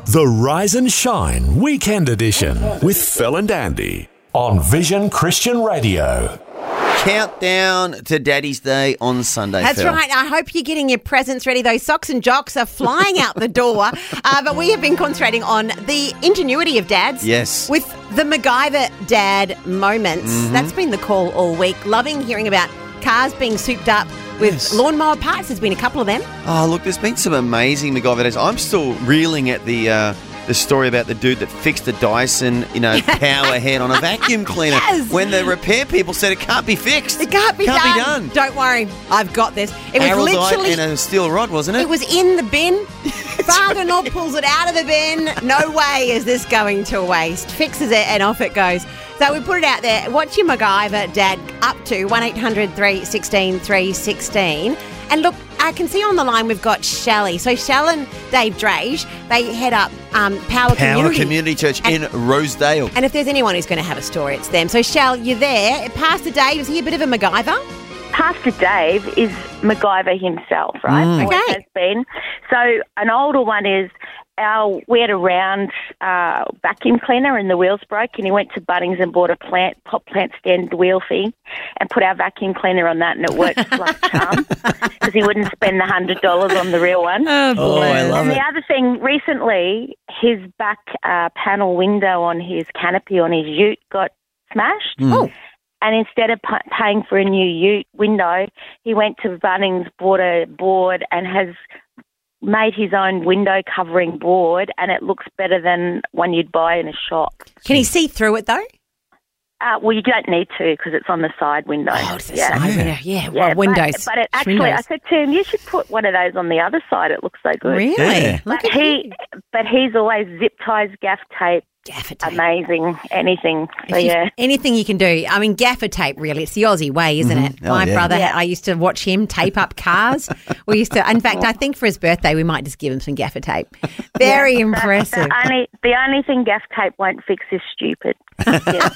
The Rise and Shine Weekend Edition with Phil and Andy on Vision Christian Radio. Countdown to Daddy's Day on Sunday, That's Phil. right. I hope you're getting your presents ready. Those socks and jocks are flying out the door. But we have been concentrating on the ingenuity of dads. Yes. With the MacGyver dad moments. Mm-hmm. That's been the call all week. Loving hearing about cars being souped up with lawnmower parts. There's been a couple of them. Oh, look, there's been some amazing MacGyver days. I'm still reeling at the story about the dude that fixed the Dyson, power head on a vacuum cleaner. Yes. When the repair people said it can't be fixed. It can't be done. Don't worry. I've got this. It was literally... and a steel rod, wasn't it? It was in the bin. Father Knob pulls it out of the bin. No way is this going to waste. Fixes it and off it goes. So we put it out there. What's your MacGyver dad up to? 1800 316 316. And look, I can see on the line we've got Shelley. So Shell and Dave Drage, they head up Power Community Church in Rosedale. And if there's anyone who's going to have a story, it's them. So Shell, you're there. Pastor Dave, is he a bit of a MacGyver? Pastor Dave is MacGyver himself, right? Always Okay. has been. So an older one is we had a round vacuum cleaner and the wheels broke, and he went to Bunnings and bought a pop plant stand wheel thing and put our vacuum cleaner on that, and it worked like a charm because he wouldn't spend the $100 on the real one. Oh, I love And it. the other thing, recently, his back panel window on his canopy on his ute got smashed. Oh. And instead of paying for a new ute window, he went to Bunnings, bought a board, and has made his own window covering board, and it looks better than one you'd buy in a shop. Can he see through it, though? Well, you don't need to because it's on the side window. Oh, it's the side window. Yeah, well, but- windows. But it actually, windows. I said to him, you should put one of those on the other side. It looks so good. Really? Yeah. Look But at you. he's always zip ties, gaff tape, Gaffer tape. amazing, anything. So, yeah. Anything you can do. I mean, gaffer tape, really. It's the Aussie way, isn't it? Oh, My yeah. brother, Yeah. I used to watch him tape up cars. We used to, in fact, I think for his birthday, we might just give him some gaffer tape. Very impressive. The only thing gaff tape won't fix is stupid. Yeah.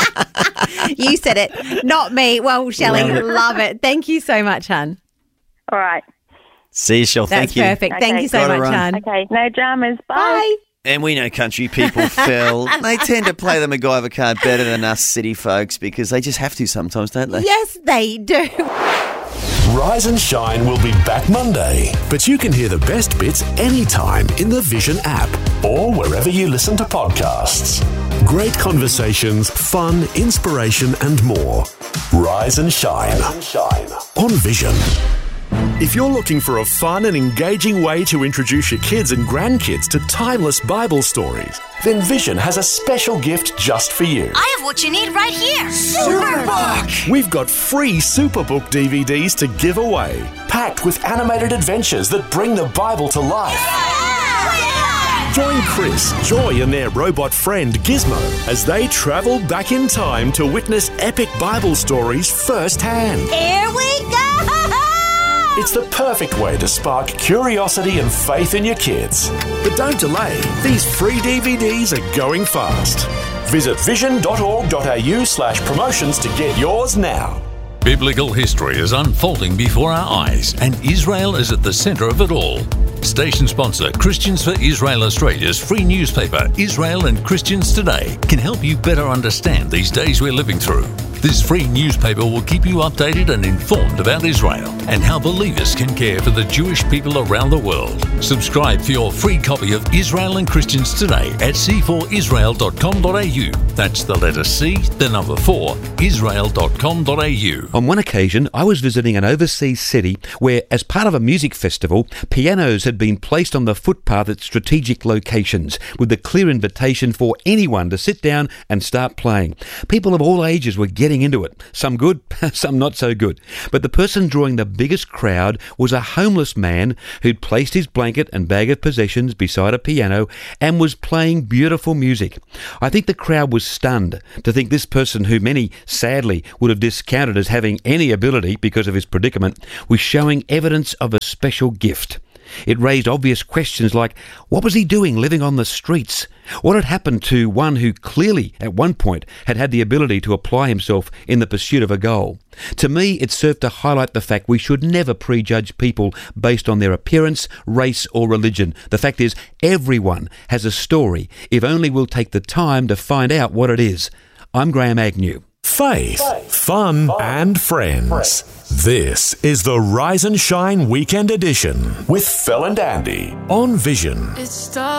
You said it, not me. Well, Shelley, love it. Thank you so much, hon. All right. See you, Shell. That's Thank you. perfect. Thank Okay. you so Gotta much, run. hon. Okay, no dramas. Bye. Bye. And we know country people, Phil, they tend to play the MacGyver card better than us city folks because they just have to sometimes, don't they? Yes, they do. Rise and Shine will be back Monday, but you can hear the best bits anytime in the Vision app or wherever you listen to podcasts. Great conversations, fun, inspiration and more. Rise and Shine on Vision. If you're looking for a fun and engaging way to introduce your kids and grandkids to timeless Bible stories, then Vision has a special gift just for you. I have what you need right here. Superbook! We've got free Superbook DVDs to give away, packed with animated adventures that bring the Bible to life. Join Chris, Joy and their robot friend Gizmo as they travel back in time to witness epic Bible stories firsthand. Here we go. It's the perfect way to spark curiosity and faith in your kids. But don't delay, these free DVDs are going fast. Visit vision.org.au/promotions to get yours now. Biblical history is unfolding before our eyes, and Israel is at the centre of it all. Station sponsor Christians for Israel Australia's free newspaper, Israel and Christians Today, can help you better understand these days we're living through. This free newspaper will keep you updated and informed about Israel and how believers can care for the Jewish people around the world. Subscribe for your free copy of Israel and Christians Today at c4israel.com.au. That's the letter C, the number 4, israel.com.au. On one occasion, I was visiting an overseas city where, as part of a music festival, pianos had been placed on the footpath at strategic locations with the clear invitation for anyone to sit down and start playing. People of all ages were getting into it. Some good, some not so good. But the person drawing the biggest crowd was a homeless man who'd placed his blanket and bag of possessions beside a piano and was playing beautiful music. I think the crowd was stunned to think this person, who many sadly would have discounted as having any ability because of his predicament, was showing evidence of a special gift. It raised obvious questions like, what was he doing living on the streets? What had happened to one who clearly, at one point, had had the ability to apply himself in the pursuit of a goal? To me, it served to highlight the fact we should never prejudge people based on their appearance, race or religion. The fact is, everyone has a story, if only we'll take the time to find out what it is. I'm Graham Agnew. Faith, fun and friends. This is the Rise and Shine Weekend Edition with Phil and Andy on Vision.